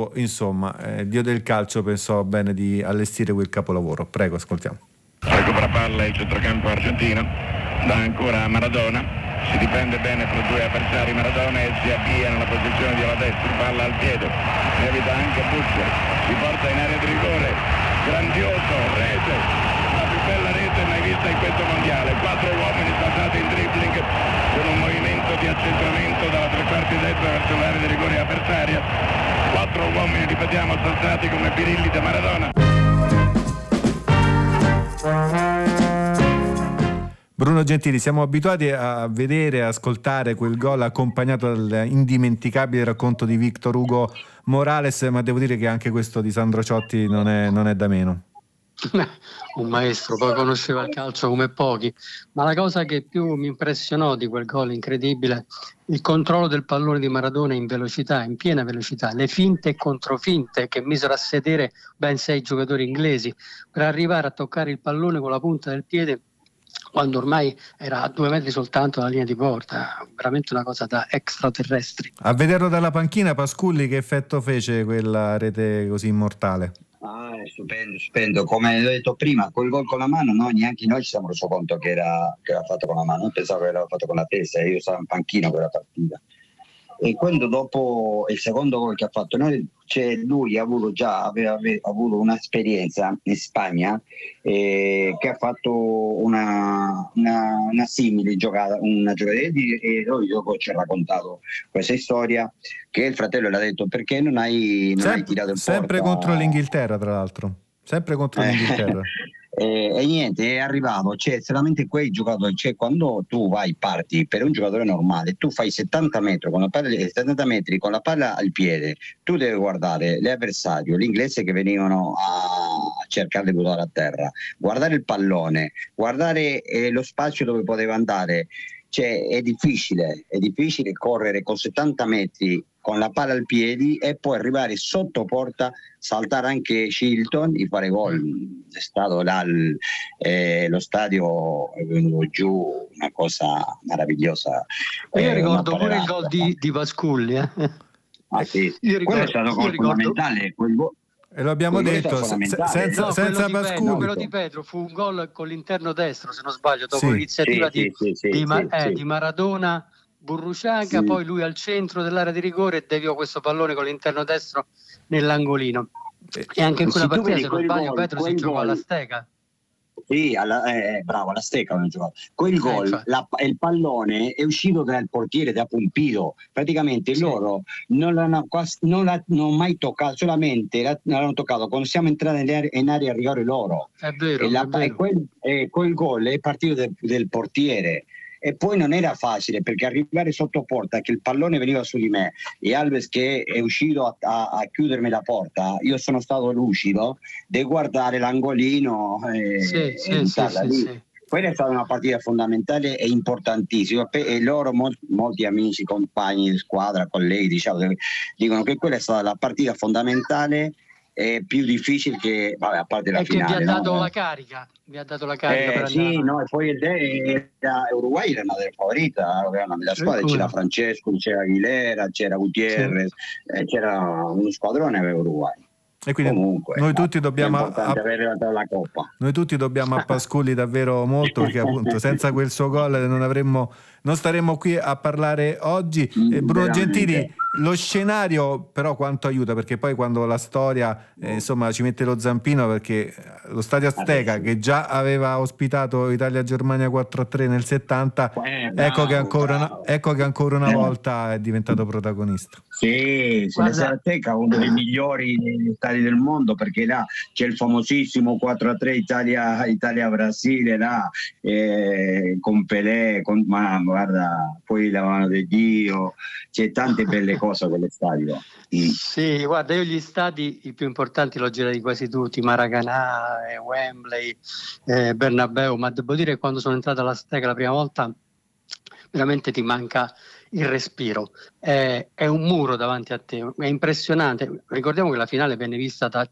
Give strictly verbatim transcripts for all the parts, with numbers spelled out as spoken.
dopo, insomma, eh, Dio del calcio pensò bene di allestire quel capolavoro. Prego, ascoltiamo. Recupera palla il centrocampo argentino, dà ancora a Maradona, si difende bene fra due avversari Maradona e si avvia nella posizione di alla destra, palla al piede, evita anche Busquets, si porta in area di rigore, grandioso, rete, la più bella rete mai vista in questo mondiale, quattro uomini saltati in dribbling con un movimento di accentramento dalla tre quarti destra verso l'area di rigore avversaria, quattro uomini, ripetiamo, saltati come birilli da Maradona. Bruno Gentili, siamo abituati a vedere e ascoltare quel gol accompagnato dall'indimenticabile racconto di Victor Hugo Morales, ma devo dire che anche questo di Sandro Ciotti non è, non è da meno. Un maestro, poi conosceva il calcio come pochi, ma la cosa che più mi impressionò di quel gol incredibile, il controllo del pallone di Maradona in velocità, in piena velocità, le finte e controfinte che misero a sedere ben sei giocatori inglesi per arrivare a toccare il pallone con la punta del piede quando ormai era a due metri soltanto dalla linea di porta, veramente una cosa da extraterrestri. A vederlo dalla panchina, Pasculli, che effetto fece quella rete così immortale? Ah, è stupendo, stupendo. Come ho detto prima, quel gol con la mano, no, neanche noi ci siamo reso conto che era, che era fatto con la mano, non pensavo che era fatto con la testa, io stavo in panchina quella partita. E quando dopo il secondo gol che ha fatto, noi, cioè, lui ha avuto già aveva, aveva avuto un'esperienza in Spagna eh, che ha fatto una, una, una simile giocata, una giocata di, e lui dopo ci ha raccontato questa storia che il fratello le ha detto perché non hai, non sempre, hai tirato in porta. Sempre contro l'Inghilterra, tra l'altro. Sempre contro l'Inghilterra. E, e niente, è arrivato, cioè solamente quei giocatori, cioè quando tu vai, parti per un giocatore normale, tu fai settanta metri con la palla, settanta metri con la palla al piede, tu devi guardare l'avversario, l'inglese che venivano a cercare di buttare a terra, guardare il pallone, guardare eh, lo spazio dove poteva andare, cioè è difficile, è difficile correre con settanta metri con la palla al piedi e poi arrivare sotto porta, saltare anche Shilton e fare gol. È stato là il, eh, lo stadio è venuto giù, una cosa meravigliosa. Io eh, ricordo pure il gol di, di Pasculli. Eh. Ah, sì. Io ricordo, quello è stato gol fondamentale, quel gol. E lo abbiamo Quello detto, se, senza, no, senza quello Pasculli. Di Pedro, quello di Pedro fu un gol con l'interno destro, se non sbaglio, dopo sì. l'iniziativa sì, di, sì, sì, di, sì, Ma, eh, sì. di Maradona, Burruchaga, sì. poi lui al centro dell'area di rigore e deviò questo pallone con l'interno destro nell'angolino. E, e anche in quella partita, se non sbaglio, Pedro si giocò alla Stega. Sì, alla, eh, bravo, alla Stecca hanno giocato. Quel gol, eh, la, il pallone è uscito dal portiere da Pompidou. Praticamente sì. loro non l'hanno, non l'hanno mai toccato, solamente l'hanno toccato quando siamo entrati in area, in area a rigore loro. È vero, e, la, è vero. e, quel, e quel gol è partito del, del portiere. E poi non era facile perché arrivare sotto porta che il pallone veniva su di me e Alves che è uscito a, a, a chiudermi la porta, io sono stato lucido di guardare l'angolino e, sì, e sì, sì, sì, sì. Quella è stata una partita fondamentale e importantissima e loro mol, molti amici, compagni di squadra, colleghi diciamo, dicono che quella è stata la partita fondamentale è più difficile che vabbè, a parte la è finale, che vi ha dato no? la carica vi ha dato la carica eh, per sì, andare no, e poi il Uruguay era una delle favorite, aveva una bella squadra, c'era Francesco, c'era Aguilera, c'era Gutierrez, sì. eh, c'era uno squadrone aveva Uruguay. E quindi comunque noi tutti dobbiamo a, avere la coppa. Noi tutti dobbiamo a Pasculli davvero molto, perché appunto senza quel suo gol non avremmo non staremmo qui a parlare oggi. Mm, eh, Bruno veramente. Gentili, lo scenario però quanto aiuta, perché poi quando la storia eh, insomma ci mette lo zampino, perché lo stadio Azteca che già aveva ospitato Italia-Germania quattro a tre nel settanta, eh, bravo, ecco, che ancora bravo. una, ecco che ancora una volta è diventato protagonista. Sì, sì, l'Azteca è uno dei migliori stadi del mondo, perché là c'è il famosissimo quattro a tre Italia, Italia-Brasile là, eh, con Pelé, con, ma guarda, poi la mano di Dio, c'è tante belle cose a quell'estadio. Mm. Sì, guarda, io gli stadi i più importanti l'ho girati quasi tutti, Maracanã, eh, Wembley, eh, Bernabeu, ma devo dire che quando sono entrato all'Azteca la prima volta veramente ti manca il respiro, è, è un muro davanti a te, è impressionante. Ricordiamo che la finale venne vista da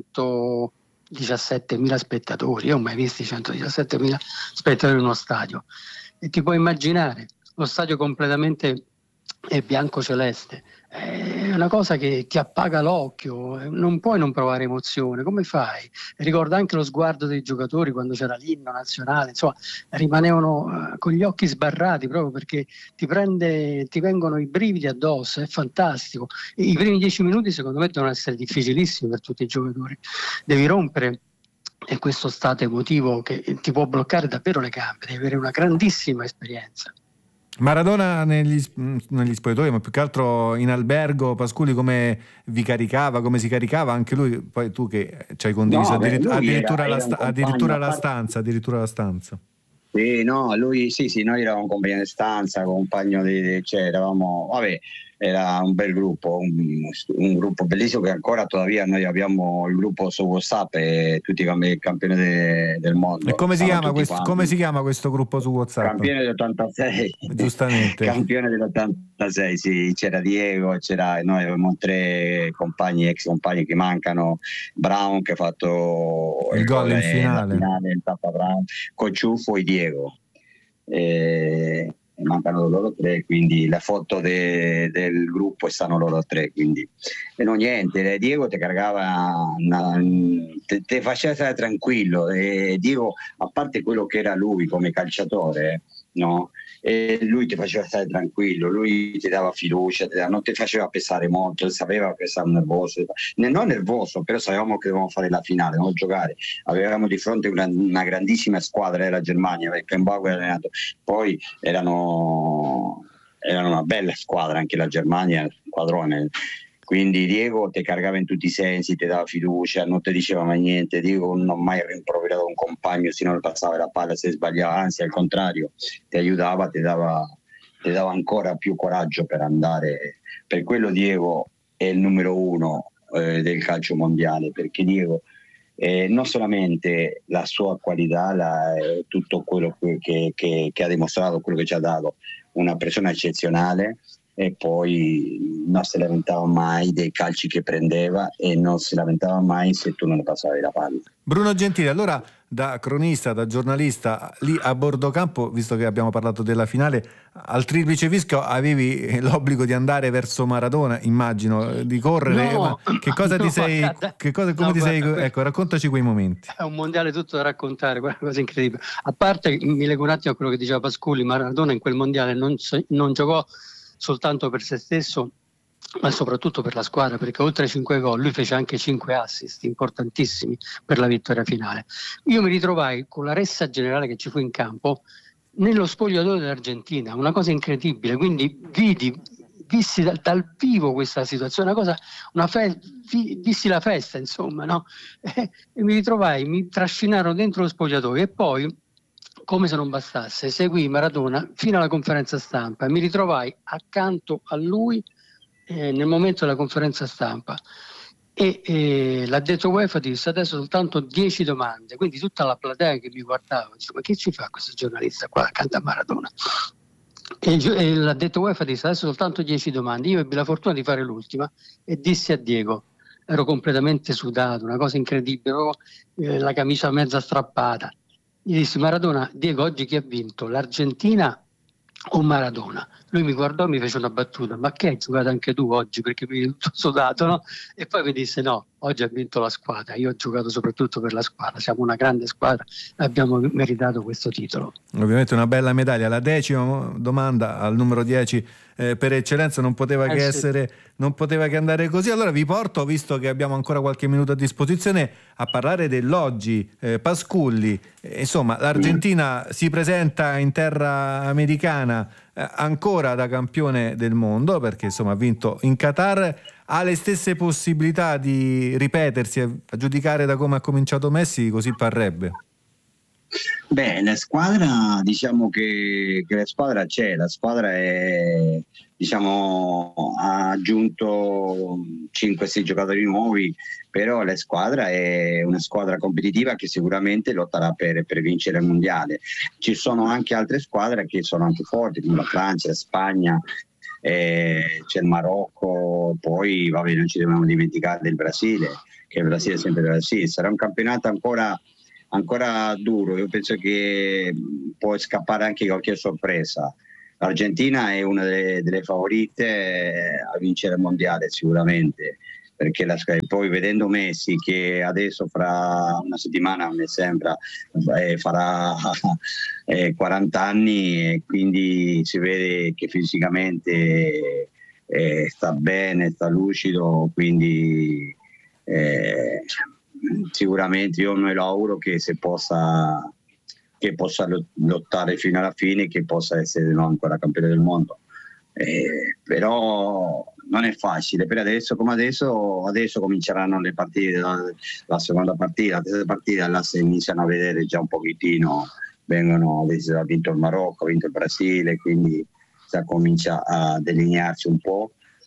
centodiciassettemila spettatori, io ho mai visti centodiciassettemila spettatori in uno stadio, e ti puoi immaginare lo stadio completamente e bianco-celeste. È una cosa che ti appaga l'occhio, non puoi non provare emozione, come fai? Ricordo anche lo sguardo dei giocatori quando c'era l'inno nazionale, insomma, rimanevano uh, con gli occhi sbarrati proprio perché ti prende, ti vengono i brividi addosso, è fantastico. I primi dieci minuti secondo me devono essere difficilissimi per tutti i giocatori, devi rompere e questo stato emotivo che ti può bloccare davvero le gambe, devi avere una grandissima esperienza. Maradona negli, negli spogliatoi, ma più che altro in albergo, Pasculi come vi caricava, come si caricava anche lui, poi tu che ci hai condiviso No, beh, addirittura, lui addirittura, era- la, era un sta- compagno, addirittura a la parte- stanza, addirittura la stanza. Sì, no, lui sì, sì, noi eravamo compagni di stanza, compagno di, di- cioè eravamo, vabbè, era un bel gruppo, un, un gruppo bellissimo che ancora tuttavia noi abbiamo il gruppo su WhatsApp e tutti i camp- campioni de- del mondo. E come si, stanno chiama tutti questo, quanti. come si chiama questo gruppo su WhatsApp? Campione dell'ottantasei, Giustamente. campione dell'ottantasei, sì, c'era Diego, c'era, noi avevamo tre compagni, ex compagni che mancano, Brown che ha fatto Il gol in eh, finale. la finale, il Papa Brown, Cociuffo e Diego. E mancano loro tre, quindi la foto de, del gruppo stanno loro tre, quindi e no niente, Diego ti caricava una, te, te faceva stare tranquillo e Diego, a parte quello che era lui come calciatore, no? E lui ti faceva stare tranquillo, lui ti dava fiducia, ti dava, non ti faceva pesare molto, sapeva che stava nervoso, non nervoso, però sapevamo che dovevamo fare la finale, dovevamo giocare, avevamo di fronte una, una grandissima squadra della Germania, perché Beckenbauer era allenato, poi erano, erano una bella squadra anche la Germania, squadrone. Quindi Diego ti caricava in tutti i sensi, ti dava fiducia, non ti diceva mai niente. Diego non ha mai rimproverato un compagno se non passava la palla se sbagliava, anzi al contrario, ti aiutava, ti dava, ti dava ancora più coraggio per andare. Per quello Diego è il numero uno eh, del calcio mondiale, perché Diego eh, non solamente la sua qualità, la, eh, tutto quello che, che, che ha dimostrato, quello che ci ha dato, una persona eccezionale, e poi non si lamentava mai dei calci che prendeva e non si lamentava mai se tu non ne passavi la palla. Bruno Gentile, allora da cronista, da giornalista lì a bordo campo, visto che abbiamo parlato della finale, al triplice fischio avevi l'obbligo di andare verso Maradona, immagino, di correre, No, ma che cosa ti no, sei, guarda, che cosa, come no, ti sei, guarda, ecco, raccontaci quei momenti. è un mondiale tutto da raccontare, quella cosa incredibile. A parte, mi leggo un attimo a quello che diceva Pasculi, Maradona in quel mondiale non, non giocò soltanto per se stesso, ma soprattutto per la squadra, perché oltre ai cinque gol lui fece anche cinque assist importantissimi per la vittoria finale. Io mi ritrovai con la ressa generale che ci fu in campo nello spogliatoio dell'Argentina, una cosa incredibile, quindi vidi vissi dal, dal vivo questa situazione, una cosa, una fe- vi, vissi la festa, insomma, no? E, e mi ritrovai, mi trascinarono dentro lo spogliatoio e poi, come se non bastasse, seguì Maradona fino alla conferenza stampa e mi ritrovai accanto a lui eh, nel momento della conferenza stampa e eh, l'addetto UEFA disse adesso soltanto dieci domande, quindi tutta la platea che mi guardava dice, ma che ci fa questo giornalista qua accanto a Maradona? E, e l'addetto UEFA disse adesso soltanto dieci domande. Io ebbi la fortuna di fare l'ultima e dissi a Diego, ero completamente sudato, una cosa incredibile, eh, la camicia mezza strappata. Gli dissi Maradona, Diego, oggi chi ha vinto? L'Argentina o Maradona? Lui mi guardò e mi fece una battuta, ma che hai giocato anche tu oggi? Perché mi ero tutto sudato, no? E poi mi disse no, oggi ha vinto la squadra, io ho giocato soprattutto per la squadra, siamo una grande squadra e abbiamo meritato questo titolo. Ovviamente una bella medaglia. La decima domanda al numero dieci eh, per eccellenza non poteva Eh che sì. essere, non poteva che andare così. Allora vi porto, visto che abbiamo ancora qualche minuto a disposizione, a parlare dell'oggi. eh, Pasculli, eh, insomma l'Argentina si presenta in terra americana eh, ancora da campione del mondo, perché insomma ha vinto in Qatar, ha le stesse possibilità di ripetersi, a giudicare da come ha cominciato Messi, così parrebbe. Beh, la squadra, diciamo che, che la squadra c'è, la squadra è, diciamo, ha aggiunto cinque sei giocatori nuovi, però la squadra è una squadra competitiva che sicuramente lotterà per, per vincere il mondiale. Ci sono anche altre squadre che sono anche forti, come la Francia, la Spagna, eh, c'è il Marocco, poi vabbè, non ci dobbiamo dimenticare del Brasile, che il Brasile è sempre il Brasile. Sarà un campionato ancora ancora duro, io penso che può scappare anche qualche sorpresa. l'Argentina è una delle, delle favorite a vincere il mondiale sicuramente, perché la, poi vedendo Messi che adesso fra una settimana mi sembra eh, farà eh, quaranta anni, e quindi si vede che fisicamente eh, sta bene, sta lucido, quindi eh, sicuramente io me lo auguro che si possa che possa lottare fino alla fine, che possa essere no, ancora campione del mondo. Eh, però non è facile per adesso, come adesso adesso cominceranno le partite, la, la seconda partita, la terza partita, là si iniziano a vedere già un pochettino, vengono, adesso ha vinto il Marocco, ha vinto il Brasile, quindi già comincia a delinearsi un po',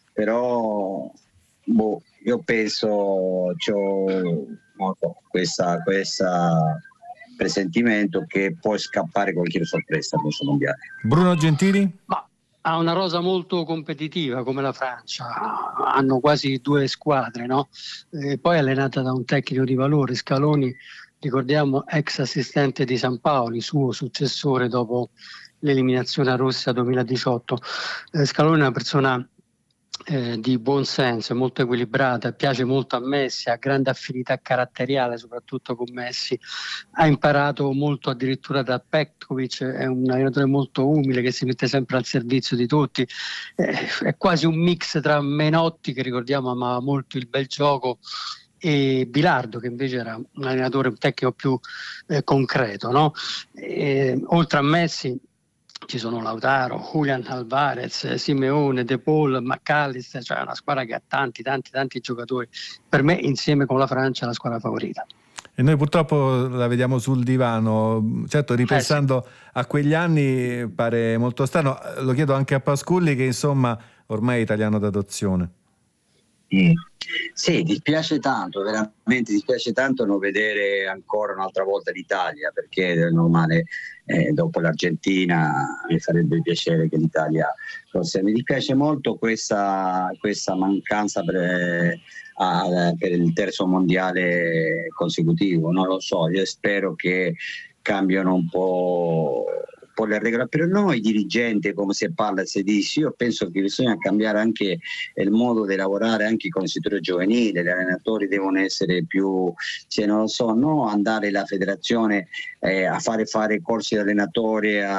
però boh, io penso c'ho molto questa, questa presentimento che può scappare qualche sorpresa a questo mondiale. Bruno Gentili? Ma ha una rosa molto competitiva come la Francia, hanno quasi due squadre, no? E poi allenata da un tecnico di valore, Scaloni, ricordiamo ex assistente di Sampaoli, suo successore dopo l'eliminazione a Russia duemiladiciotto. Eh, Scaloni è una persona eh, di buon senso, è molto equilibrata, piace molto a Messi, ha grande affinità caratteriale soprattutto con Messi, ha imparato molto addirittura da Petkovic, è un allenatore molto umile che si mette sempre al servizio di tutti, eh, è quasi un mix tra Menotti, che ricordiamo amava molto il bel gioco, e Bilardo, che invece era un allenatore, un tecnico più eh, concreto, no? E, oltre a Messi ci sono Lautaro, Julian Alvarez, Simeone, De Paul, McAllister, cioè una squadra che ha tanti, tanti, tanti giocatori. Per me, insieme con la Francia, è la squadra favorita. E noi purtroppo la vediamo sul divano. Certo, ripensando eh sì. a quegli anni pare molto strano. Lo chiedo anche a Pasculli, che insomma ormai è italiano d'adozione. Mm. Sì, dispiace tanto, veramente dispiace tanto non vedere ancora un'altra volta l'Italia, perché è normale, eh, dopo l'Argentina mi farebbe piacere che l'Italia fosse. Mi dispiace molto questa, questa mancanza per, a, per il terzo mondiale consecutivo, non lo so, io spero che cambiano un po' po' le regole, per noi dirigenti, come si parla e si dice, io penso che bisogna cambiare anche il modo di lavorare anche con il settore giovanile, gli allenatori devono essere più, se non lo so, no andare alla federazione eh, a fare fare corsi di allenatori a,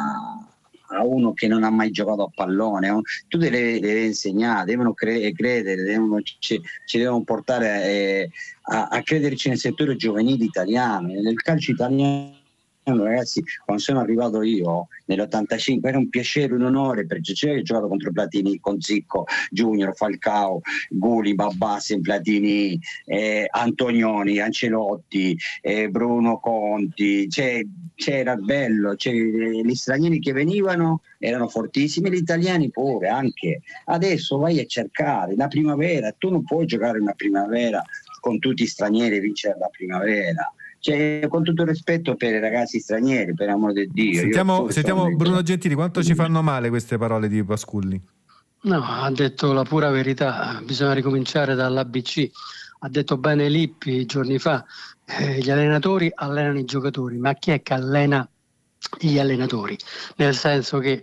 a uno che non ha mai giocato a pallone, tu le devi insegnare, devono cre- credere, devono, ci, ci devono portare eh, a, a crederci nel settore giovanile italiano, nel calcio italiano. Ragazzi, quando sono arrivato io nell'ottantacinque era un piacere, un onore, perché c'era giocato contro Platini, con Zicco, Junior, Falcao, Guli, Babassi, Platini, eh, Antonioni, Ancelotti, eh, Bruno Conti, c'è, c'era bello, c'è, gli stranieri che venivano erano fortissimi, gli italiani pure anche. Adesso vai a cercare la primavera, tu non puoi giocare una primavera con tutti i stranieri e vincere la primavera. Cioè, con tutto il rispetto per i ragazzi stranieri, per amor di Dio. Sentiamo, sentiamo Bruno Gentili, quanto ci fanno male queste parole di Pasculli? No, ha detto la pura verità, bisogna ricominciare dall'A B C. Ha detto bene Lippi giorni fa, eh, gli allenatori allenano i giocatori, ma chi è che allena gli allenatori? Nel senso che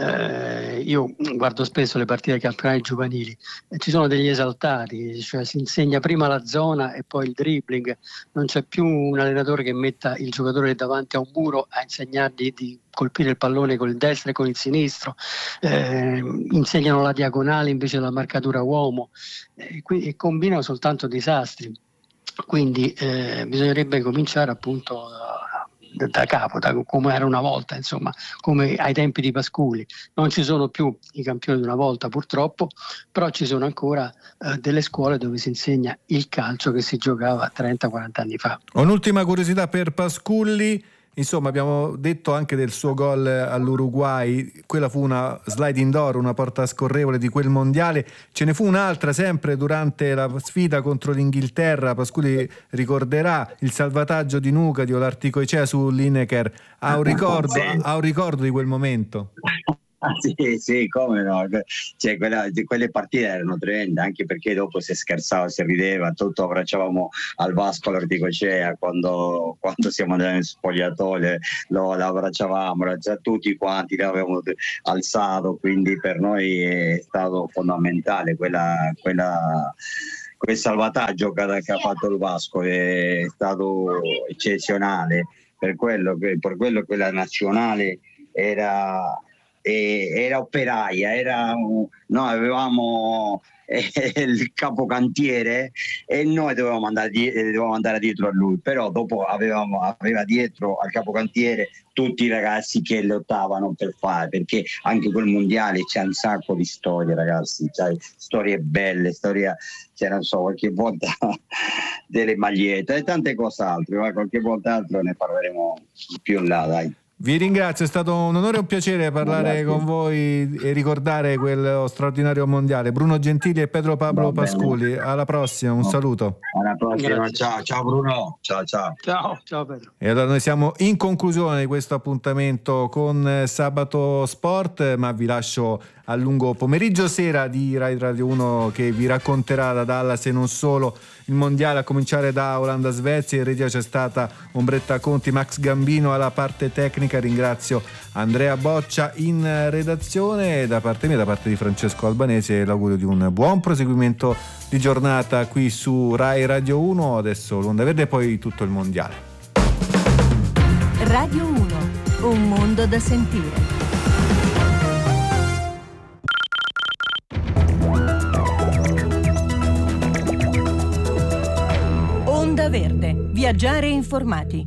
Eh, io guardo spesso le partite dei campionati giovanili e ci sono degli esaltati, cioè si insegna prima la zona e poi il dribbling, non c'è più un allenatore che metta il giocatore davanti a un muro a insegnargli di colpire il pallone con il destro e con il sinistro, eh, insegnano la diagonale invece della marcatura uomo, eh, e combinano soltanto disastri, quindi eh, bisognerebbe cominciare appunto da, da capo, da, come era una volta, insomma, come ai tempi di Pasculli. Non ci sono più i campioni di una volta purtroppo, però ci sono ancora eh, delle scuole dove si insegna il calcio che si giocava trenta quaranta anni fa. Un'ultima curiosità per Pasculli. Insomma, abbiamo detto anche del suo gol all'Uruguay, quella fu una sliding door, una porta scorrevole di quel mondiale. Ce ne fu un'altra sempre durante la sfida contro l'Inghilterra. Pasculli ricorderà il salvataggio di Nuca di Olarticoicea su Lineker. Ha un ricordo, ha un ricordo di quel momento? Ah, sì, sì, come no, cioè, quella, quelle partite erano tremende, anche perché dopo si scherzava, si rideva, tutto abbracciavamo al Vasco l'Orticocea quando, quando siamo andati nel spogliatoio, lo, lo abbracciavamo, tutti quanti l'avevamo alzato, quindi per noi è stato fondamentale quella, quella, quel salvataggio che, che ha fatto il Vasco, è stato eccezionale, per quello che, per quello che la nazionale era... era operaia, era, noi avevamo eh, il capocantiere e noi dovevamo andare, die- dovevamo andare dietro a lui, però dopo avevamo, aveva dietro al capocantiere tutti i ragazzi che lottavano per fare, perché anche quel mondiale c'è un sacco di storie, ragazzi, cioè, storie belle, storie, cioè, non so, qualche volta delle magliette e tante cose altre, ma qualche volta altro ne parleremo più in là, dai. Vi ringrazio, è stato un onore e un piacere parlare con voi e ricordare quello straordinario mondiale. Bruno Gentili e Pedro Pablo Pasculi, alla prossima, un saluto. Alla prossima, ciao, ciao Bruno, ciao ciao. Ciao, ciao Pedro. E allora noi siamo in conclusione di questo appuntamento con Sabato Sport, ma vi lascio al lungo pomeriggio sera di Rai Radio uno che vi racconterà da Dallas e non solo il mondiale, a cominciare da Olanda-Svezia. In regia c'è stata Ombretta Conti, Max Gambino alla parte tecnica. Ringrazio Andrea Boccia in redazione, da parte mia, da parte di Francesco Albanese, l'augurio di un buon proseguimento di giornata qui su Rai Radio uno. Adesso l'Onda Verde e poi tutto il mondiale. Radio uno, un mondo da sentire. Onda Verde, viaggiare informati.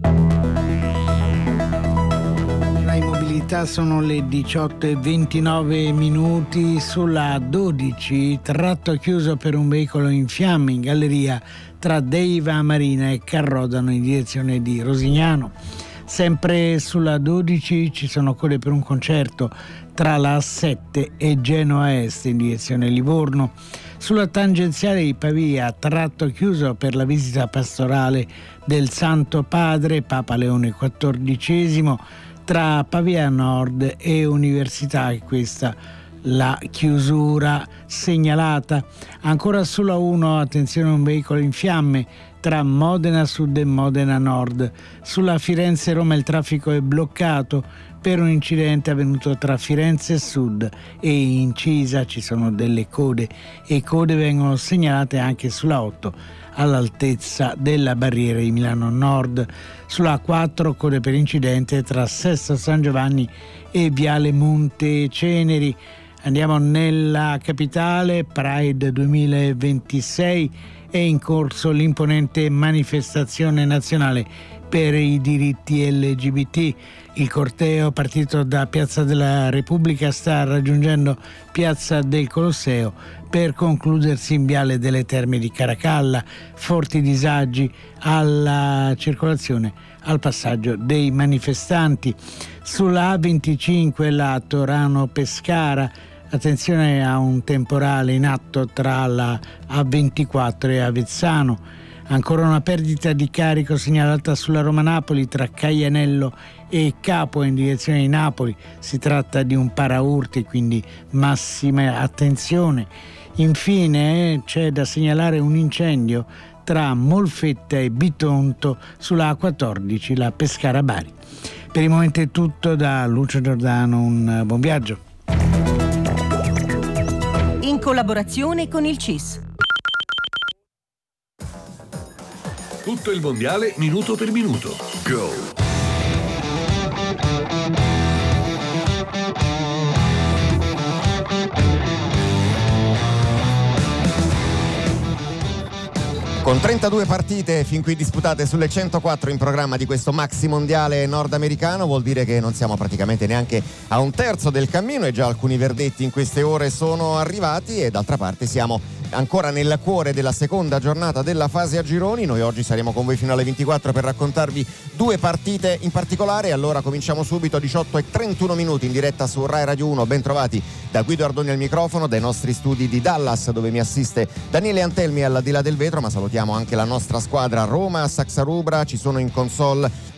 La immobilità sono le diciotto e ventinove minuti. Sulla dodici, tratto chiuso per un veicolo in fiamme in galleria tra Deiva Marina e Carrodano in direzione di Rosignano. Sempre sulla dodici ci sono code per un concerto tra la A sette e Genoa Est in direzione Livorno. Sulla tangenziale di Pavia, tratto chiuso per la visita pastorale del Santo Padre Papa Leone quattordicesimo tra Pavia Nord e Università, e questa la chiusura segnalata. Ancora sulla uno, attenzione, un veicolo in fiamme tra Modena Sud e Modena Nord. Sulla Firenze-Roma il traffico è bloccato per un incidente avvenuto tra Firenze Sud e Incisa. Ci sono delle code e code vengono segnalate anche sulla otto all'altezza della barriera di Milano Nord. Sulla quattro code per incidente tra Sesto San Giovanni e Viale Monte Ceneri. Andiamo nella capitale. Pride duemilaventisei, è in corso l'imponente manifestazione nazionale per i diritti L G B T. Il corteo, partito da Piazza della Repubblica, sta raggiungendo Piazza del Colosseo per concludersi in Viale delle Terme di Caracalla. Forti disagi alla circolazione al passaggio dei manifestanti. Sulla A venticinque, la Torano-Pescara, attenzione a un temporale in atto tra la A ventiquattro e Avezzano. Ancora una perdita di carico segnalata sulla Roma-Napoli tra Caianello e Capua in direzione di Napoli. Si tratta di un paraurti, quindi massima attenzione. Infine c'è da segnalare un incendio tra Molfetta e Bitonto sulla A quattordici, la Pescara-Bari. Per il momento è tutto da Lucio Giordano, un buon viaggio. In collaborazione con il C I S. Tutto il mondiale minuto per minuto. Go! Con trentadue partite fin qui disputate sulle centoquattro in programma di questo maxi mondiale nordamericano, vuol dire che non siamo praticamente neanche a un terzo del cammino e già alcuni verdetti in queste ore sono arrivati, e d'altra parte siamo ancora nel cuore della seconda giornata della fase a gironi. Noi oggi saremo con voi fino alle ventiquattro per raccontarvi due partite in particolare. Allora cominciamo subito, diciotto e trentuno minuti in diretta su Rai Radio uno. Ben trovati da Guido Ardoni al microfono, dai nostri studi di Dallas, dove mi assiste Daniele Antelmi al di là del vetro, ma salutiamo anche la nostra squadra Roma, Saxa Rubra. Ci sono in console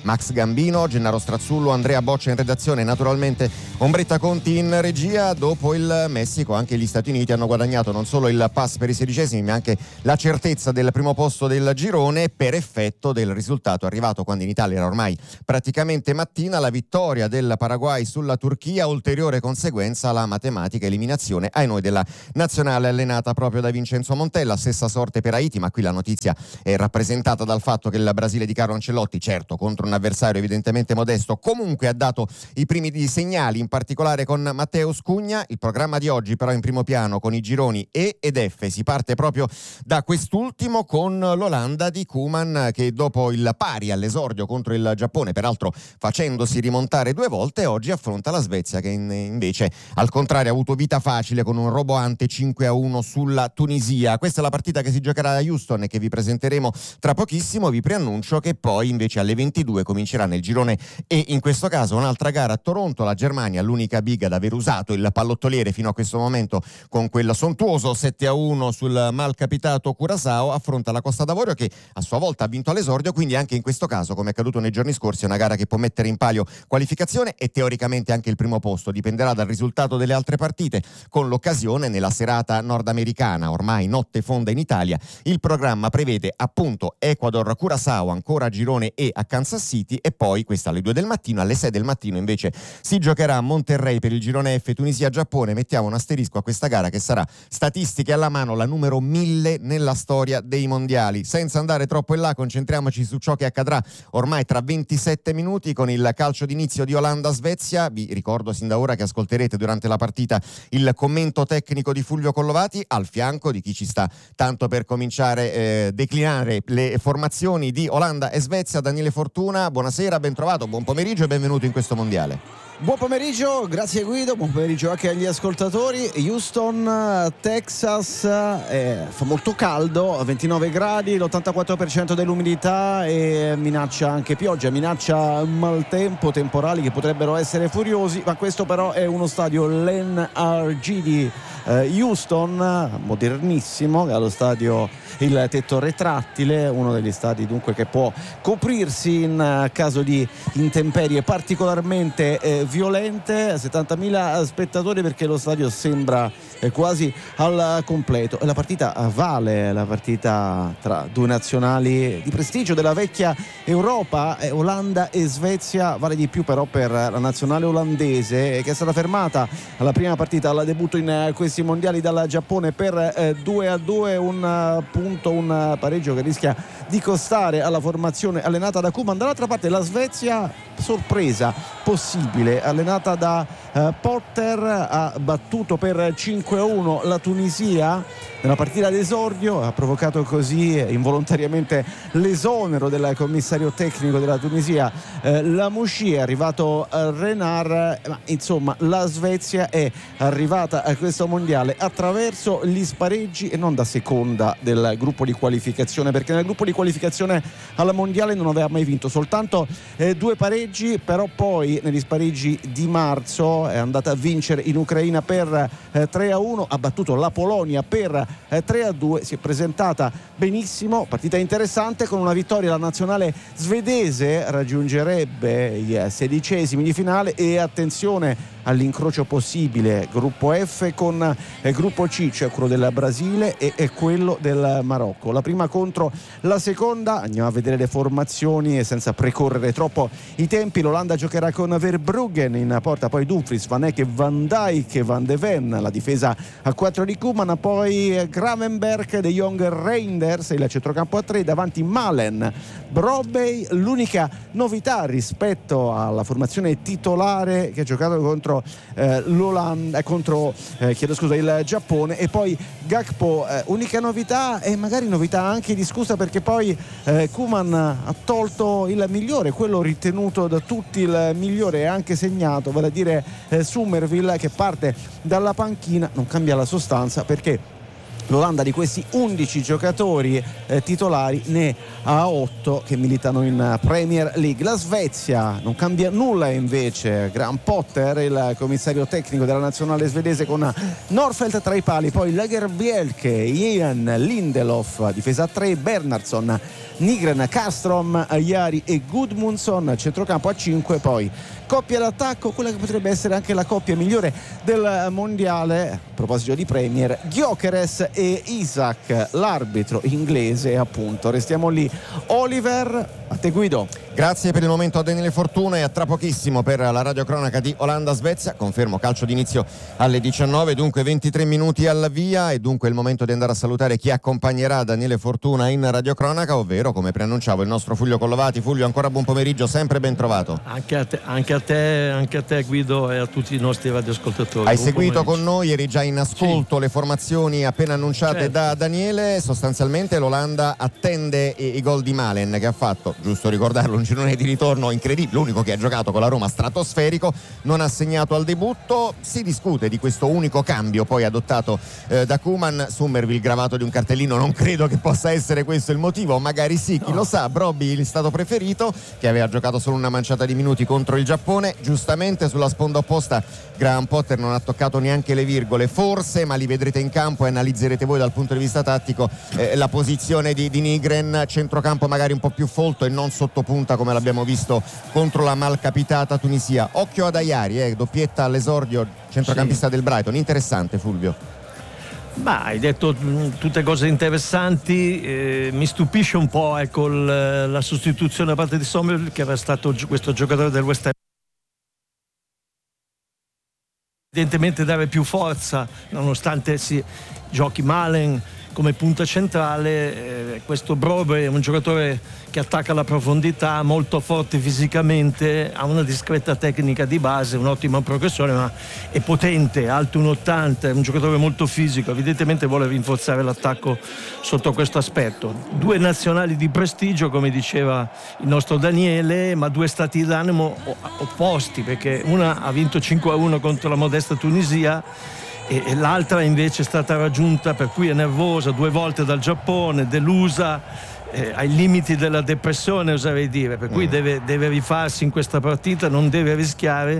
Max Gambino, Gennaro Strazzullo, Andrea Boccia in redazione, naturalmente Ombretta Conti in regia. Dopo il Messico anche gli Stati Uniti hanno guadagnato non solo il pass per i sedicesimi ma anche la certezza del primo posto del girone per effetto del risultato arrivato quando in Italia era ormai praticamente mattina, la vittoria del Paraguay sulla Turchia, ulteriore conseguenza la matematica eliminazione ai noi della nazionale allenata proprio da Vincenzo Montella. Stessa sorte per Haiti, ma qui la notizia è rappresentata dal fatto che il Brasile di Carlo Ancelotti, certo contro un avversario evidentemente modesto, comunque ha dato i primi segnali, in particolare con Matteus Cugna. Il programma di oggi però in primo piano con i gironi E ed F. Si parte proprio da quest'ultimo con l'Olanda di Koeman, che dopo il pari all'esordio contro il Giappone, peraltro facendosi rimontare due volte, oggi affronta la Svezia che in, invece al contrario ha avuto vita facile con un roboante cinque a uno sulla Tunisia. Questa è la partita che si giocherà a Houston e che vi presenteremo tra pochissimo. Vi preannuncio che poi invece alle ventidue comincerà nel girone E, in questo caso un'altra gara a Toronto. La Germania, l'unica big ad aver usato il pallottoliere fino a questo momento con quel sontuoso sette a uno sul malcapitato Curaçao, affronta la Costa d'Avorio che a sua volta ha vinto all'esordio, quindi anche in questo caso, come è accaduto nei giorni scorsi, è una gara che può mettere in palio qualificazione e teoricamente anche il primo posto. Dipenderà dal risultato delle altre partite, con l'occasione nella serata nordamericana, ormai notte fonda in Italia. Il programma prevede appunto Ecuador Curaçao, ancora girone E a Kansas City, e poi questa alle due del mattino. Alle sei del mattino invece si giocherà a Monterrey per il girone F, Tunisia Giappone. Mettiamo un asterisco a questa gara che sarà, statistiche alla mano, la numero mille nella storia dei mondiali. Senza andare troppo in là, concentriamoci su ciò che accadrà ormai tra ventisette minuti con il calcio d'inizio di Olanda-Svezia. Vi ricordo sin da ora che ascolterete durante la partita il commento tecnico di Fulvio Collovati, al fianco di chi ci sta tanto per cominciare a eh, declinare le formazioni di Olanda e Svezia, Daniele Fortuna. Buonasera, ben trovato, buon pomeriggio e benvenuto in questo mondiale. Buon pomeriggio, grazie Guido, buon pomeriggio anche agli ascoltatori. Houston, Texas, eh, fa molto caldo, ventinove gradi, l'ottantaquattro per cento dell'umidità e minaccia anche pioggia, minaccia maltempo, temporali che potrebbero essere furiosi, ma questo però è uno stadio, l'N R G di eh, Houston, modernissimo, che ha lo stadio, il tetto retrattile, uno degli stadi dunque che può coprirsi in caso di intemperie particolarmente eh, violente. Settantamila spettatori perché lo stadio sembra eh, quasi al completo, e la partita vale, la partita tra due nazionali di prestigio della vecchia Europa, eh, Olanda e Svezia, vale di più però per la nazionale olandese, eh, che è stata fermata alla prima partita, al debutto in eh, questi mondiali dal Giappone per eh, due a due, un uh, punto, un uh, pareggio che rischia di costare alla formazione allenata da Koeman. Dall'altra parte la Svezia, sorpresa possibile, allenata da uh, Potter, ha battuto per cinque a uno la Tunisia nella partita d'esordio, ha provocato così involontariamente l'esonero del commissario tecnico della Tunisia, eh, Lamouchi. È arrivato eh, Renard, ma insomma la Svezia è arrivata a questo mondiale attraverso gli spareggi e non da seconda del gruppo di qualificazione, perché nel gruppo di qualificazione alla mondiale non aveva mai vinto, soltanto eh, due pareggi, però poi negli spareggi di marzo è andata a vincere in Ucraina per eh, tre a uno, ha battuto la Polonia per eh, tre a due, si è presentata benissimo, partita interessante. Con una vittoria la nazionale svedese raggiungerebbe i sedicesimi di finale, e attenzione all'incrocio possibile gruppo F con il gruppo C, cioè quello del Brasile e, e quello del Marocco, la prima contro la seconda. Andiamo a vedere le formazioni e senza precorrere troppo i tempi. L'Olanda giocherà con Verbruggen in porta, poi Dumfries, Van Eyck, Van Dijk, Van de Ven, la difesa a quattro di Koeman, poi Gravenberch, De Jong, Reinders, il centrocampo a tre, davanti Malen, Brobbey. L'unica novità rispetto alla formazione titolare che ha giocato contro Eh, l'Olanda, contro eh, chiedo scusa il Giappone, e poi Gakpo, eh, unica novità, e magari novità anche discussa, perché poi eh, Koeman ha tolto il migliore, quello ritenuto da tutti il migliore e anche segnato, vale a dire eh, Summerville, che parte dalla panchina. Non cambia la sostanza, perché L'Olanda di questi undici giocatori eh, titolari ne ha otto che militano in Premier League. La Svezia non cambia nulla invece. Graham Potter, il commissario tecnico della nazionale svedese, con Norfeldt tra i pali, poi Lagerbielke, Ian Lindelof, difesa a tre, Bernhardsson, Nygren, Kastrom, Jari e Gudmundsson, centrocampo a cinque, poi coppia d'attacco, quella che potrebbe essere anche la coppia migliore del mondiale, a proposito di Premier, Gyökeres e Isak, l'arbitro inglese appunto. Restiamo lì. Oliver, a te Guido. Grazie per il momento a Daniele Fortuna e a tra pochissimo per la radiocronaca di Olanda-Svezia. Confermo, calcio d'inizio alle diciannove, dunque ventitré minuti alla via, e dunque il momento di andare a salutare chi accompagnerà Daniele Fortuna in radiocronaca, ovvero, come preannunciavo, il nostro Fulvio Collovati. Fulvio, ancora buon pomeriggio, sempre ben trovato. Anche a te, anche a te, anche a te Guido, e a tutti i nostri radioascoltatori. Hai buon seguito pomeriggio. con noi, eri già in ascolto, sì, le formazioni appena annunciate, certo, da Daniele. Sostanzialmente l'Olanda attende i, i gol di Malen, che ha fatto, giusto ricordarlo, un girone di ritorno incredibile, l'unico che ha giocato con la Roma, stratosferico, non ha segnato al debutto. Si discute di questo unico cambio poi adottato eh, da Koeman. Summerville gravato di un cartellino, non credo che possa essere questo il motivo, magari sì, chi no. lo sa. Brobbey, il stato preferito, che aveva giocato solo una manciata di minuti contro il Giappone. Giustamente sulla sponda opposta Graham Potter non ha toccato neanche le virgole, forse, ma li vedrete in campo e analizzerete voi dal punto di vista tattico eh, la posizione di, di Nygren, centrocampo magari un po' più folto e non sottopunta come l'abbiamo visto contro la malcapitata Tunisia. Occhio ad Ayari, eh, doppietta all'esordio, centrocampista sì. del Brighton. Interessante, Fulvio. Ma hai detto mh, tutte cose interessanti. Eh, mi stupisce un po', ecco, l- la sostituzione da parte di Sommer, che era stato gi- questo giocatore del West Ham, evidentemente dare più forza, nonostante si giochi Malen come punta centrale. Eh, questo Brobbey è un giocatore che attacca la profondità, molto forte fisicamente, ha una discreta tecnica di base, un'ottima progressione, ma è potente, alto uno ottanta, è un giocatore molto fisico, evidentemente vuole rinforzare l'attacco sotto questo aspetto. Due nazionali di prestigio, come diceva il nostro Daniele, ma due stati d'animo opposti, perché una ha vinto cinque a uno contro la modesta Tunisia e l'altra invece è stata raggiunta, per cui è nervosa, due volte dal Giappone, delusa, eh, ai limiti della depressione, oserei dire, per cui mm. deve, deve rifarsi in questa partita, non deve rischiare,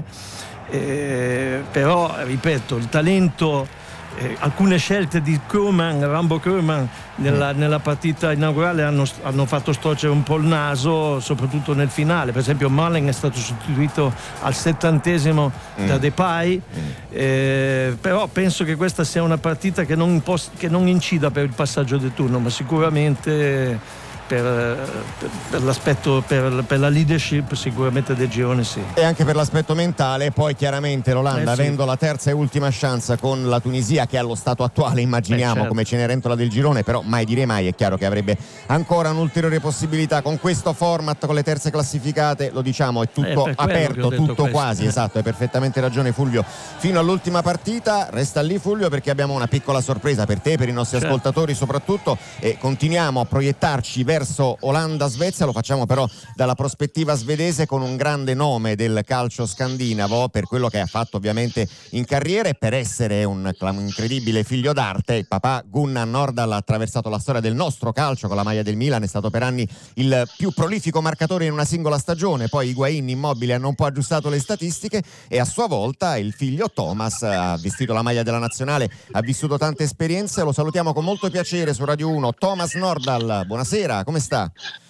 eh, però ripeto, il talento, eh, alcune scelte di Koeman, Rambo Koeman nella, mm. nella partita inaugurale hanno, hanno fatto storcere un po' il naso, soprattutto nel finale. Per esempio Malen è stato sostituito al settantesimo mm. da Depay, mm. eh, però penso che questa sia una partita che non, poss- che non incida per il passaggio del turno, ma sicuramente Per, per, per l'aspetto, per, per la leadership sicuramente del girone sì. E anche per l'aspetto mentale. Poi chiaramente l'Olanda, eh sì. avendo la terza e ultima chance con la Tunisia, che allo stato attuale immaginiamo eh certo. come Cenerentola del girone, però mai dire mai, è chiaro che avrebbe ancora un'ulteriore possibilità con questo format, con le terze classificate, lo diciamo, è tutto eh, aperto, tutto questo. quasi, eh. esatto, hai perfettamente ragione Fulvio, fino all'ultima partita. Resta lì Fulvio, perché abbiamo una piccola sorpresa per te, per i nostri certo. ascoltatori soprattutto, e continuiamo a proiettarci verso verso Olanda-Svezia. Lo facciamo però dalla prospettiva svedese, con un grande nome del calcio scandinavo per quello che ha fatto ovviamente in carriera e per essere un, un incredibile figlio d'arte. Il papà Gunnar Nordahl ha attraversato la storia del nostro calcio con la maglia del Milan, è stato per anni il più prolifico marcatore in una singola stagione, poi Higuain Immobile hanno un po' aggiustato le statistiche e a sua volta il figlio Thomas ha vestito la maglia della nazionale, ha vissuto tante esperienze. Lo salutiamo con molto piacere su Radio uno. Thomas Nordahl, buonasera, come sta?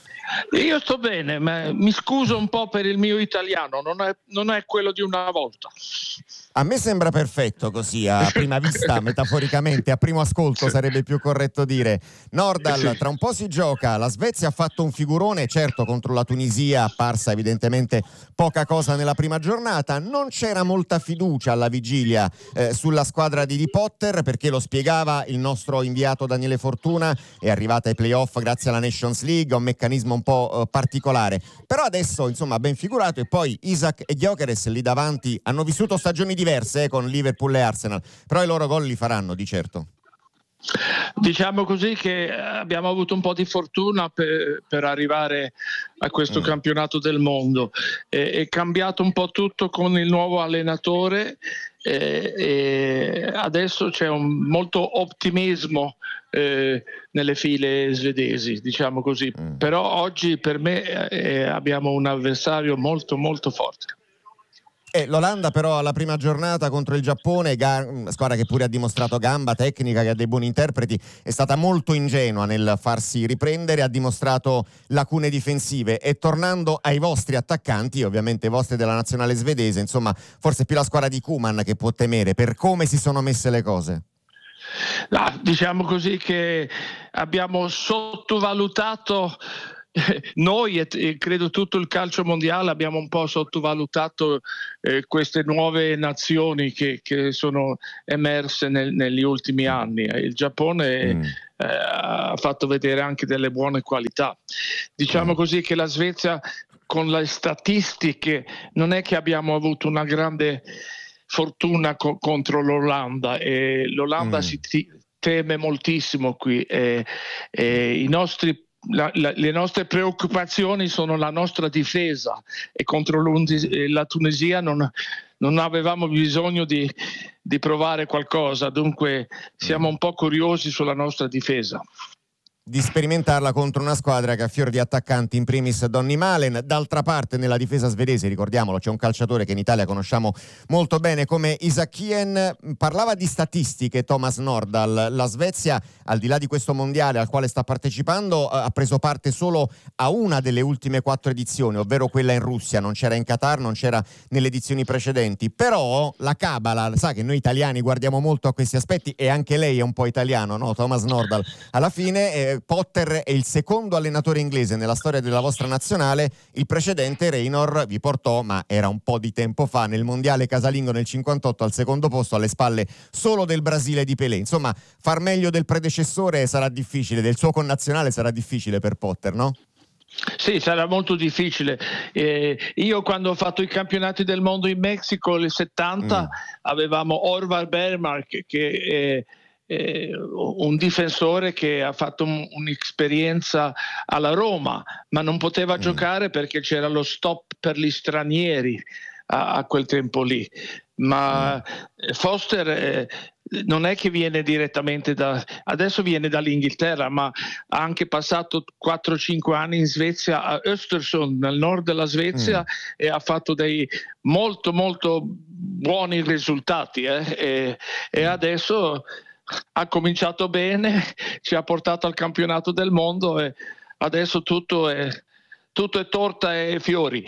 Io sto bene, ma mi scuso un po' per il mio italiano, non è, non è quello di una volta. A me sembra perfetto così, a prima vista, metaforicamente, a primo ascolto sarebbe più corretto dire. Nordahl, tra un po' si gioca, la Svezia ha fatto un figurone, certo contro la Tunisia, apparsa evidentemente poca cosa nella prima giornata, non c'era molta fiducia alla vigilia eh, sulla squadra di Di Potter, perché lo spiegava il nostro inviato Daniele Fortuna, è arrivata ai playoff grazie alla Nations League, un meccanismo un po' eh, particolare, però adesso insomma ben figurato. E poi Isak e Gyökeres lì davanti hanno vissuto stagioni diverse eh, con Liverpool e Arsenal, però i loro gol li faranno di certo. Diciamo così che abbiamo avuto un po' di fortuna per, per arrivare a questo mm. campionato del mondo. È, è cambiato un po' tutto con il nuovo allenatore e, e adesso c'è un molto ottimismo eh, nelle file svedesi, diciamo così. Mm. Però oggi per me eh, abbiamo un avversario molto molto forte. Eh, L'Olanda però alla prima giornata contro il Giappone, ga- squadra che pure ha dimostrato gamba, tecnica, che ha dei buoni interpreti, è stata molto ingenua nel farsi riprendere, ha dimostrato lacune difensive, e tornando ai vostri attaccanti, ovviamente i vostri della nazionale svedese, insomma forse più la squadra di Koeman che può temere per come si sono messe le cose. No, diciamo così che abbiamo sottovalutato noi e credo tutto il calcio mondiale, abbiamo un po' sottovalutato eh, queste nuove nazioni che, che sono emerse nel, negli ultimi anni. Il Giappone mm. eh, ha fatto vedere anche delle buone qualità. Diciamo mm. così che la Svezia, con le statistiche, non è che abbiamo avuto una grande fortuna co- contro l'Olanda, e l'Olanda mm. si t- teme moltissimo qui, e, e i nostri La, la, le nostre preoccupazioni sono la nostra difesa, e contro la Tunisia non, non avevamo bisogno di, di provare qualcosa, dunque siamo un po' curiosi sulla nostra difesa. Di sperimentarla contro una squadra che ha fior di attaccanti, in primis Donny Malen. D'altra parte nella difesa svedese, ricordiamolo, c'è un calciatore che in Italia conosciamo molto bene come Isaacien. Parlava di statistiche Thomas Nordahl. La Svezia, al di là di questo mondiale al quale sta partecipando, ha preso parte solo a una delle ultime quattro edizioni, ovvero quella in Russia. Non c'era in Qatar, non c'era nelle edizioni precedenti, però la cabala, sa che noi italiani guardiamo molto a questi aspetti, e anche lei è un po' italiano, no? Thomas Nordahl alla fine eh, Potter è il secondo allenatore inglese nella storia della vostra nazionale. Il precedente, Reynor, vi portò, ma era un po' di tempo fa, nel mondiale casalingo nel cinquantotto al secondo posto, alle spalle solo del Brasile di Pelé. Insomma, far meglio del predecessore sarà difficile, del suo connazionale sarà difficile per Potter, no? Sì, sarà molto difficile. Eh, io quando ho fatto i campionati del mondo in Messico nel settanta mm. avevamo Orvar Bermark, che è Eh, un difensore che ha fatto un, un'esperienza alla Roma, ma non poteva mm. giocare perché c'era lo stop per gli stranieri a, a quel tempo lì. Ma mm. Foster eh, non è che viene direttamente da, adesso viene dall'Inghilterra, ma ha anche passato quattro cinque anni in Svezia, a Östersund, nel nord della Svezia, mm. e ha fatto dei molto molto buoni risultati eh, e, e adesso ha cominciato bene, ci ha portato al campionato del mondo, e adesso tutto è, tutto è torta e fiori.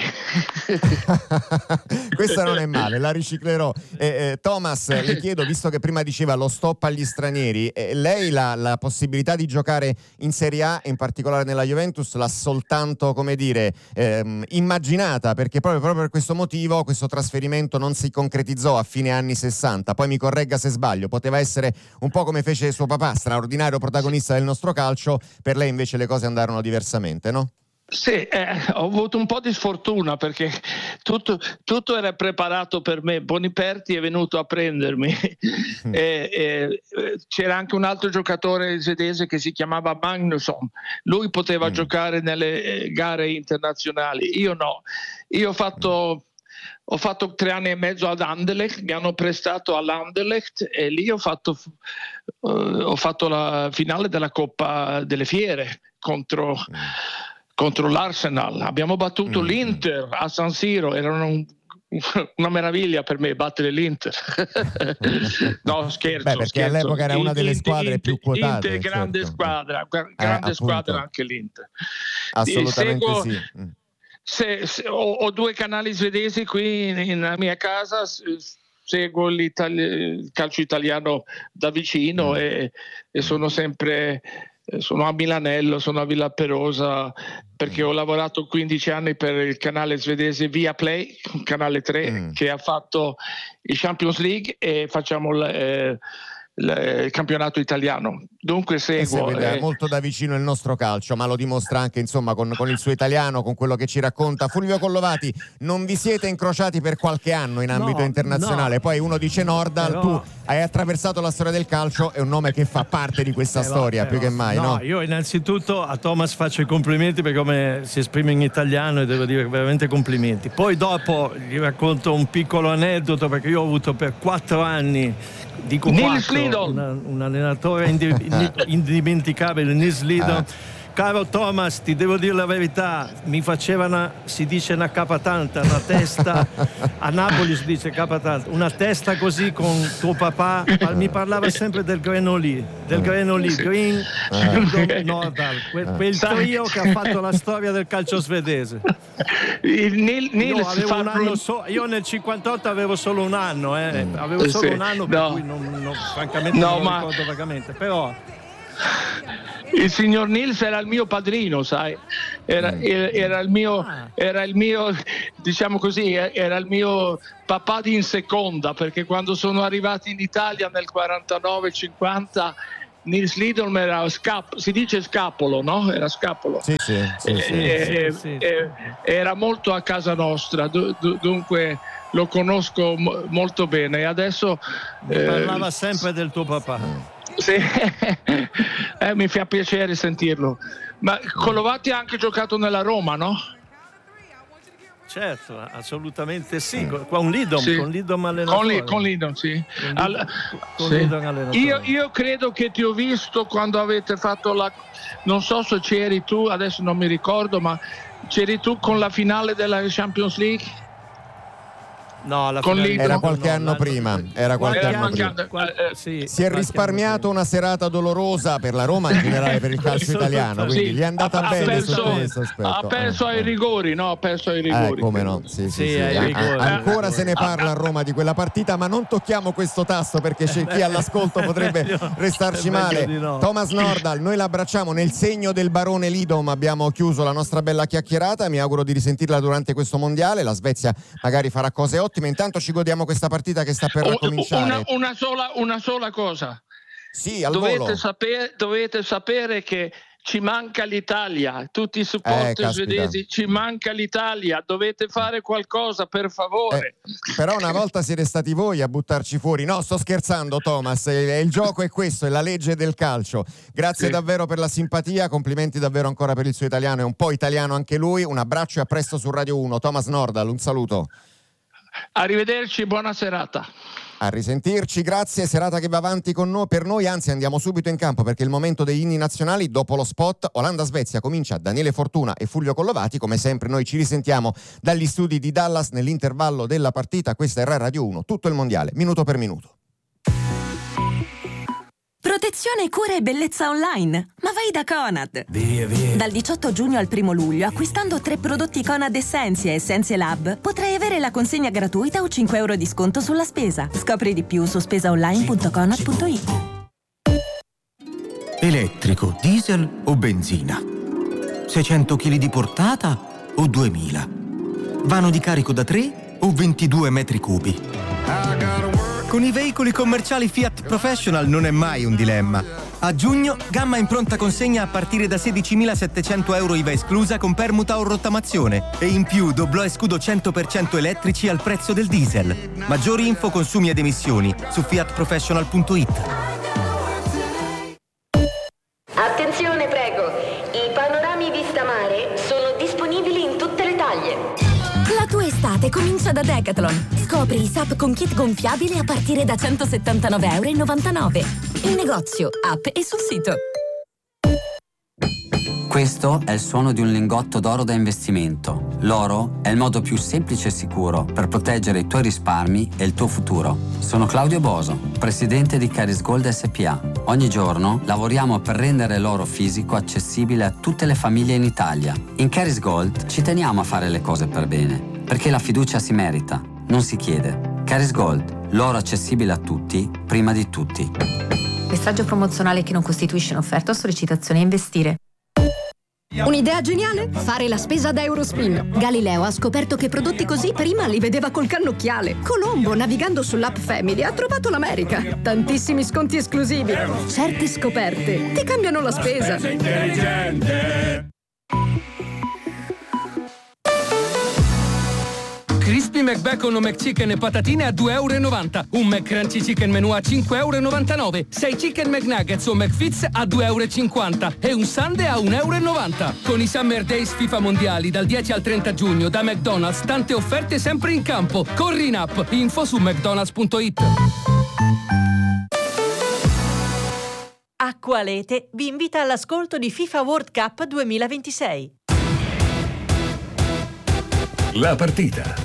Questa non è male, la riciclerò. Eh, eh, Thomas, le chiedo, visto che prima diceva lo stop agli stranieri, eh, lei la, la possibilità di giocare in Serie A, in particolare nella Juventus, l'ha soltanto, come dire, ehm, immaginata, perché proprio, proprio per questo motivo questo trasferimento non si concretizzò a fine anni sessanta. Poi mi corregga se sbaglio, poteva essere un po' come fece suo papà, straordinario protagonista del nostro calcio. Per lei invece le cose andarono diversamente, no? Sì, eh, ho avuto un po' di sfortuna perché tutto, tutto era preparato per me. Boniperti è venuto a prendermi mm. e, e, c'era anche un altro giocatore svedese che si chiamava Magnusson. Lui poteva mm. giocare nelle gare internazionali, io no. Io ho fatto, ho fatto tre anni e mezzo ad Anderlecht, mi hanno prestato all'Anderlecht e lì ho fatto, uh, ho fatto la finale della Coppa delle Fiere contro... Mm. contro l'Arsenal. Abbiamo battuto mm-hmm. l'Inter a San Siro, era un, una meraviglia per me battere l'Inter. No, scherzo. Beh, perché scherzo. all'epoca era una delle squadre Inter, più quotate. Inter, grande certo. squadra, grande eh, squadra anche l'Inter. Assolutamente Seguo, sì. Se, se, ho, ho due canali svedesi qui nella mia casa, seguo il calcio italiano da vicino mm. e, e sono sempre... Sono a Milanello, sono a Villa Perosa, perché ho lavorato quindici anni per il canale svedese Viaplay, canale tre, mm. che ha fatto il Champions League, e facciamo eh, il campionato italiano, dunque seguo eh, molto da vicino il nostro calcio, ma lo dimostra anche insomma con, con il suo italiano, con quello che ci racconta. Fulvio Collovati, non vi siete incrociati per qualche anno in ambito no, internazionale, no. Poi uno dice Nordal, però... tu hai attraversato la storia del calcio, è un nome che fa parte di questa però, storia però, più che mai, no, no? Io innanzitutto a Thomas faccio i complimenti per come si esprime in italiano e devo dire veramente complimenti. Poi dopo gli racconto un piccolo aneddoto, perché io ho avuto per quattro anni, dico quattro, una, un allenatore indi- indimenticabile, Nils Lidl. Caro Thomas, ti devo dire la verità, mi faceva una, si dice una capatanta, una testa, a Napoli si dice capatanta, una testa così con tuo papà, mi parlava sempre del Grenoli, del Grenoli, Green Nordal, quel, quel trio che ha fatto la storia del calcio svedese. Il Nil, Nils io, avevo un anno so, io nel cinquantotto avevo solo un anno, eh, avevo solo sì, un anno, per no. cui non, non, francamente no, non ma... lo ricordo vagamente, però... Il signor Nils era il mio padrino, sai, era, era, era il mio, era il mio, diciamo così, era il mio papà di in seconda, perché quando sono arrivati in Italia nel quarantanove cinquanta Nils Lidl era scap- si dice scapolo, no? Era scapolo. Sì, sì, sì, e, sì, e, sì, sì. E, era molto a casa nostra, du- du- dunque lo conosco mo- molto bene. E adesso mi eh, parlava sempre del tuo papà. Sì, eh, mi fa piacere sentirlo. Ma Collovati ha anche giocato nella Roma, no? Certo, assolutamente sì, con Lidom, sì. con Lidom allenatore. Con, li, con Lidom, sì. Con All... con sì. Lidom allenatore. Io, io credo che ti ho visto quando avete fatto la... non so se c'eri tu, adesso non mi ricordo, ma c'eri tu con la finale della Champions League? No, la era qualche no, anno prima, era qualche era anno prima. Qual- eh, sì, si è risparmiato una serata dolorosa per la Roma, in generale per il calcio italiano, quindi sì, gli è andata ha, bene perso, sotto questo aspetto. Ha perso eh, ai rigori, no? Ha perso ai rigori. Eh, come no? Sì, sì, sì, sì. ai rigori. Ancora se ne parla a Roma di quella partita, ma non tocchiamo questo tasto perché c'è chi all'ascolto potrebbe meglio, restarci male. No. Thomas Nordal, noi l'abbracciamo nel segno del barone Lidom, abbiamo chiuso la nostra bella chiacchierata, mi auguro di risentirla durante questo mondiale, la Svezia magari farà cose ottime, intanto ci godiamo questa partita che sta per ricominciare. Una, una, sola, una sola cosa. Sì, al dovete volo. sapere, dovete sapere che ci manca l'Italia, tutti i supporter eh, svedesi, ci manca l'Italia, dovete fare qualcosa per favore. Eh, però una volta siete stati voi a buttarci fuori. No, sto scherzando Thomas, il, il gioco è questo, è la legge del calcio. Grazie sì. davvero per la simpatia, complimenti davvero ancora per il suo italiano, è un po' italiano anche lui, un abbraccio e a presto su Radio uno. Thomas Nordal, un saluto. Arrivederci, buona serata. A risentirci, grazie, serata che va avanti con noi, per noi, anzi andiamo subito in campo perché è il momento degli inni nazionali. Dopo lo spot Olanda-Svezia comincia Daniele Fortuna e Fulvio Collovati, come sempre noi ci risentiamo dagli studi di Dallas nell'intervallo della partita. Questa è Rai Radio uno, tutto il mondiale, minuto per minuto. Protezione, cura e bellezza online. Ma vai da Conad. Via, via. Dal diciotto giugno al primo luglio, acquistando tre prodotti Conad Essentia e Essentia Lab, potrai avere la consegna gratuita o cinque euro di sconto sulla spesa. Scopri di più su spesaonline punto conad punto it. Elettrico, diesel o benzina? seicento chili di portata o duemila? Vano di carico da tre o ventidue metri cubi? Con i veicoli commerciali Fiat Professional non è mai un dilemma. A giugno, gamma in pronta consegna a partire da sedicimilasettecento euro I V A esclusa con permuta o rottamazione. E in più doblò e scudo cento per cento elettrici al prezzo del diesel. Maggiori info, consumi ed emissioni su fiat professional punto it. Attenzione, prego. I panorami vista mare sono disponibili in tutte le taglie. La tua estate comincia da Decathlon. Scopri i S U P con kit gonfiabile a partire da centosettantanove euro e novantanove. In negozio, app e sul sito. Questo è il suono di un lingotto d'oro da investimento. L'oro è il modo più semplice e sicuro per proteggere i tuoi risparmi e il tuo futuro. Sono Claudio Boso, presidente di Caris Gold S P A. Ogni giorno lavoriamo per rendere l'oro fisico accessibile a tutte le famiglie in Italia. In Caris Gold ci teniamo a fare le cose per bene, perché la fiducia si merita, non si chiede. Caris Gold, l'oro accessibile a tutti, prima di tutti. Messaggio promozionale che non costituisce un'offerta o sollecitazione a investire. Un'idea geniale? Fare la spesa da Eurospin. Galileo ha scoperto che prodotti così prima li vedeva col cannocchiale. Colombo, navigando sull'app Family, ha trovato l'America. Tantissimi sconti esclusivi. Certe scoperte ti cambiano la spesa. Intelligente. Crispy McBacon o McChicken e patatine a due e novanta euro. Un McCrunchy Chicken Menù a cinque e novantanove euro. sei Chicken McNuggets o McFits a due e cinquanta euro. E un Sundae a un e novanta euro. Con i Summer Days FIFA Mondiali dal dieci al trenta giugno da McDonald's, tante offerte sempre in campo. Corri in app. Info su mcdonalds punto it. Acqualete vi invita all'ascolto di FIFA World Cup duemilaventisei. La partita.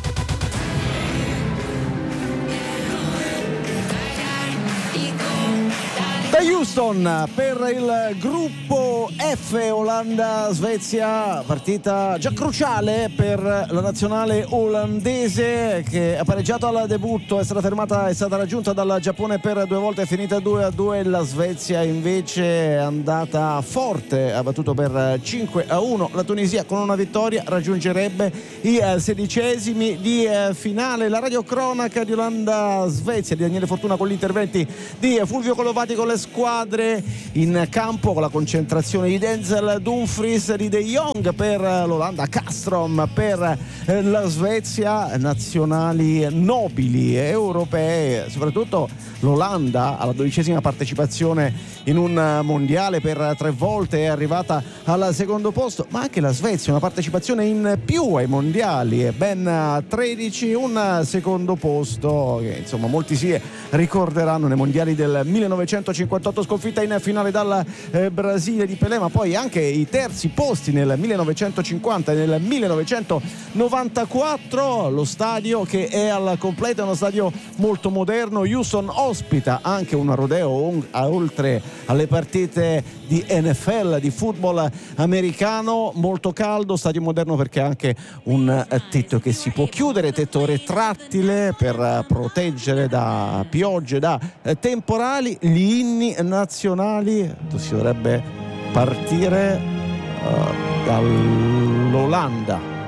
Da Houston per il gruppo F, Olanda-Svezia, partita già cruciale per la nazionale olandese che ha pareggiato al debutto, è stata fermata, è stata raggiunta dal Giappone per due volte, è finita due a due. La Svezia invece è andata forte, ha battuto per cinque a uno la Tunisia. Con una vittoria raggiungerebbe i sedicesimi di finale. La radiocronaca di Olanda-Svezia di Daniele Fortuna con gli interventi di Fulvio Colovati con le squadre in campo, con la concentrazione di Denzel Dumfries, di De Jong per l'Olanda, Castrom per la Svezia. Nazionali nobili europee, soprattutto l'Olanda alla dodicesima partecipazione in un mondiale, per tre volte è arrivata al secondo posto, ma anche la Svezia una partecipazione in più ai mondiali, ben tredici, un secondo posto che insomma molti si ricorderanno nei mondiali del millenovecentocinquantotto, sconfitta in finale dal eh, Brasile di Pelé, ma poi anche i terzi posti nel millenovecentocinquanta e nel millenovecentonovantaquattro. Lo stadio che è al completo è uno stadio molto moderno. Houston ospita anche un rodeo oltre alle partite di N F L, di football americano. Molto caldo, stadio moderno perché ha anche un tetto che si può chiudere, tetto retrattile per proteggere da piogge, da temporali. Gli inni nazionali, si dovrebbe partire uh, dall'Olanda.